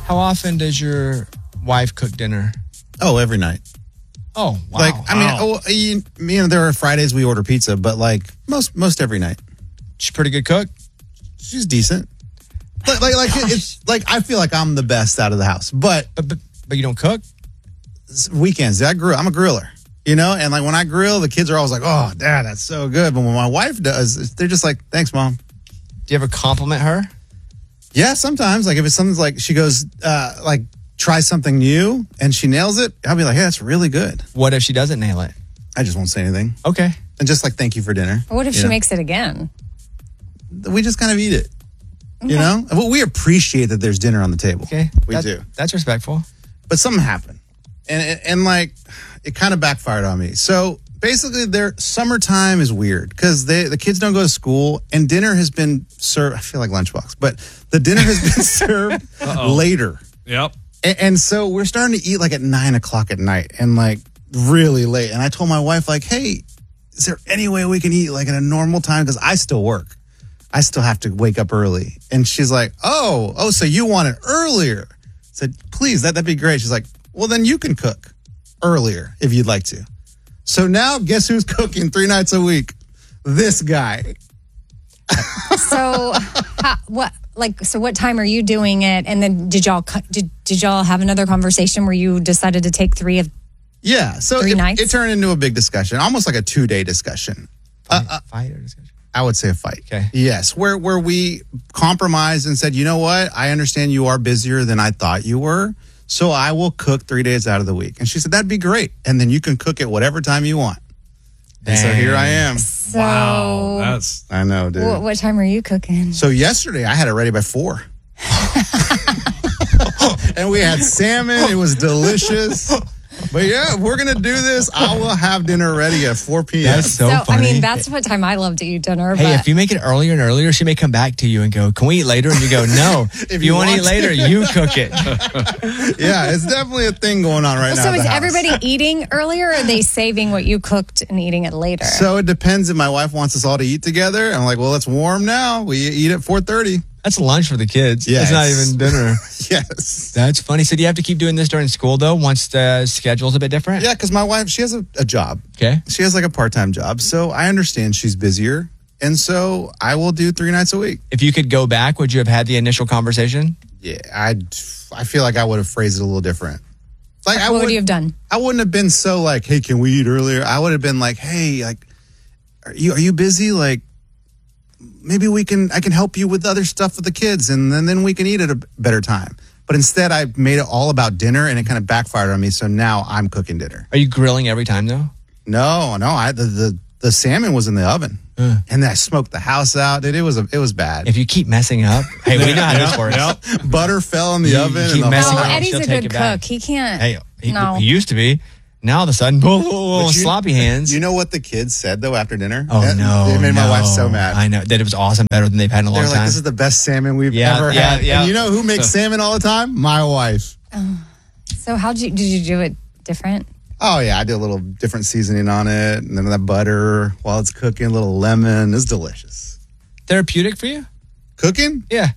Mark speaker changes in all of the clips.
Speaker 1: How often does your wife cook dinner?
Speaker 2: Oh, every night.
Speaker 1: Oh, wow.
Speaker 2: Like, I mean, there are Fridays we order pizza, but like most every night.
Speaker 1: She's a pretty good cook.
Speaker 2: She's decent. It's like I feel like I'm the best out of the house, but
Speaker 1: you don't cook?
Speaker 2: Weekends, I'm a griller, you know, and like when I grill, the kids are always like, "Oh, Dad, that's so good." But when my wife does, they're just like, "Thanks, Mom."
Speaker 1: Do you ever compliment her?
Speaker 2: Yeah, sometimes. Like if it's something like she goes, like try something new and she nails it, I'll be like, "Hey, that's really good."
Speaker 1: What if she doesn't nail it?
Speaker 2: I just won't say anything.
Speaker 1: Okay.
Speaker 2: And just like, "Thank you for dinner."
Speaker 3: What if she makes it again?
Speaker 2: We just kind of eat it. Okay. You know? Well, we appreciate that there's dinner on the table.
Speaker 1: Okay.
Speaker 2: We do.
Speaker 1: That's respectful.
Speaker 2: But something happened. And like, it kind of backfired on me. So basically, their summertime is weird because the kids don't go to school and dinner has been served. I feel like lunchbox, but the dinner has been served later.
Speaker 4: Yep.
Speaker 2: And so we're starting to eat like at 9:00 at night and like really late. And I told my wife, like, "Hey, is there any way we can eat like at a normal time? Because I still work. I still have to wake up early." And she's like, oh, so you want it earlier? I said, "Please, that'd be great." She's like, "Well, then you can cook earlier if you'd like to." So now guess who's cooking 3 nights a week? This guy.
Speaker 3: So what time are you doing it? And then did y'all have another conversation where you decided to take 3 of
Speaker 2: Yeah. So
Speaker 3: 3 nights?
Speaker 2: It turned into a big discussion, almost like a 2-day discussion.
Speaker 1: Fight or discussion?
Speaker 2: I would say a fight.
Speaker 1: Okay.
Speaker 2: Yes, where we compromised and said, "You know what? I understand you are busier than I thought you were, so I will cook 3 days out of the week." And she said, "That'd be great. And then you can cook it whatever time you want." And so here I am.
Speaker 3: So,
Speaker 4: Wow.
Speaker 2: I know, dude.
Speaker 3: What time are you cooking?
Speaker 2: So yesterday I had it ready by 4. And we had salmon. It was delicious. But yeah, if we're going to do this, I will have dinner ready at 4 p.m.
Speaker 1: That's so funny.
Speaker 3: I mean, that's what time I love to eat dinner.
Speaker 1: Hey,
Speaker 3: but
Speaker 1: if you make it earlier and earlier, she may come back to you and go, "Can we eat later?" And you go, "No. If you want to eat later, you cook it."
Speaker 2: Yeah, it's definitely a thing going on right now.
Speaker 3: So
Speaker 2: at
Speaker 3: is
Speaker 2: the house.
Speaker 3: everybody eating earlier, or are they saving what you cooked and eating it later?
Speaker 2: So it depends if my wife wants us all to eat together. I'm like, "Well, it's warm now. We eat at 4:30.
Speaker 1: That's lunch for the kids.
Speaker 2: Yeah,
Speaker 1: it's not even dinner.
Speaker 2: Yes.
Speaker 1: That's funny. So do you have to keep doing this during school, though, once the schedule's a bit different?
Speaker 2: Yeah, because my wife, she has a job.
Speaker 1: Okay.
Speaker 2: She has like a part-time job. So I understand she's busier. And so I will do 3 nights a week.
Speaker 1: If you could go back, would you have had the initial conversation?
Speaker 2: Yeah, I feel like I would have phrased it a little different. Like,
Speaker 3: what would you have done?
Speaker 2: I wouldn't have been so like, "Hey, can we eat earlier?" I would have been like, "Hey, like, are you busy? Like, maybe I can help you with other stuff with the kids, and then we can eat at a better time." But instead, I made it all about dinner, and it kind of backfired on me. So now I'm cooking dinner.
Speaker 1: Are you grilling every time, though?
Speaker 2: No. The salmon was in the oven, and then I smoked the house out. It was bad.
Speaker 1: If you keep messing up, hey, we know how this works.
Speaker 2: Butter fell in the oven.
Speaker 1: keep
Speaker 2: and
Speaker 1: messing
Speaker 3: No,
Speaker 1: up.
Speaker 3: Eddie's
Speaker 1: she'll
Speaker 3: a
Speaker 1: take
Speaker 3: good
Speaker 1: it back.
Speaker 3: cook. He can't.
Speaker 1: Hey,
Speaker 3: No.
Speaker 1: he used to be. Now all of a sudden, sloppy hands.
Speaker 2: You know what the kids said though after dinner?
Speaker 1: Oh no!
Speaker 2: It made my wife so mad.
Speaker 1: I know that it was awesome, better than they've had in a long
Speaker 2: They're like,
Speaker 1: time.
Speaker 2: "This is the best salmon we've ever had."
Speaker 1: Yeah.
Speaker 2: And you know who makes salmon all the time? My wife.
Speaker 3: So did you do it different?
Speaker 2: Oh yeah, I did a little different seasoning on it, and then that butter while it's cooking, a little lemon. It's delicious.
Speaker 1: Therapeutic for you?
Speaker 2: Cooking?
Speaker 1: Yeah.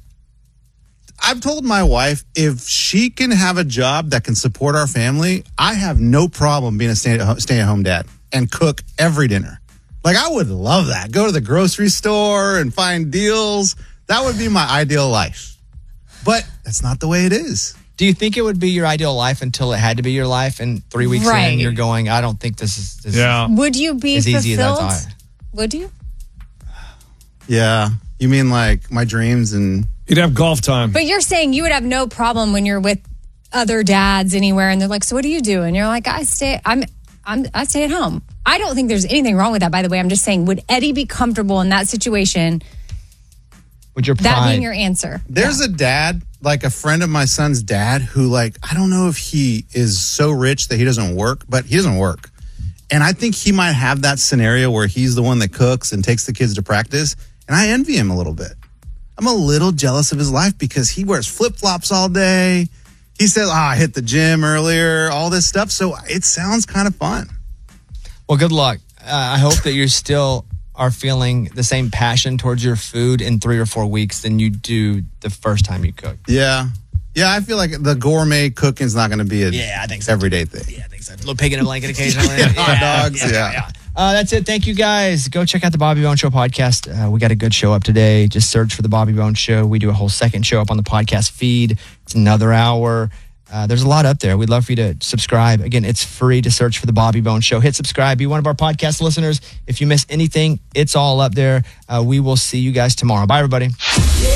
Speaker 2: I've told my wife if she can have a job that can support our family, I have no problem being a stay-at-home dad and cook every dinner. Like, I would love that. Go to the grocery store and find deals. That would be my ideal life. But that's not the way it is.
Speaker 1: Do you think it would be your ideal life until it had to be your life, and 3 weeks
Speaker 3: Right.
Speaker 1: in, you're going, "I don't think this is
Speaker 3: Would you be
Speaker 1: as easy as I
Speaker 3: fulfilled?
Speaker 1: thought"?
Speaker 3: Would you?
Speaker 2: Yeah. You mean like my dreams and...
Speaker 4: You'd have golf time.
Speaker 3: But you're saying you would have no problem when you're with other dads anywhere, and they're like, "So what do you do?" And you're like, I stay at home." I don't think there's anything wrong with that, by the way. I'm just saying, would Eddie be comfortable in that situation?
Speaker 1: Would your
Speaker 3: That
Speaker 1: pride?
Speaker 3: being your answer?
Speaker 2: There's a dad, like a friend of my son's dad, who like, I don't know if he is so rich that he doesn't work, but he doesn't work. And I think he might have that scenario where he's the one that cooks and takes the kids to practice. And I envy him a little bit. I'm a little jealous of his life because he wears flip-flops all day. He says, I hit the gym earlier, all this stuff. So it sounds kind of fun.
Speaker 1: Well, good luck. I hope that you still are feeling the same passion towards your food in 3 or 4 weeks than you do the first time you cook.
Speaker 2: Yeah. Yeah, I feel like the gourmet cooking is not going to be
Speaker 1: I think so.
Speaker 2: everyday thing.
Speaker 1: Yeah, I think so. A little pig in a blanket occasionally.
Speaker 2: Hot dogs, yeah.
Speaker 1: That's it. Thank you, guys. Go check out the Bobby Bones Show podcast. We got a good show up today. Just search for the Bobby Bones Show. We do a whole second show up on the podcast feed. It's another hour. There's a lot up there. We'd love for you to subscribe. Again, it's free to search for the Bobby Bones Show. Hit subscribe. Be one of our podcast listeners. If you miss anything, it's all up there. We will see you guys tomorrow. Bye, everybody.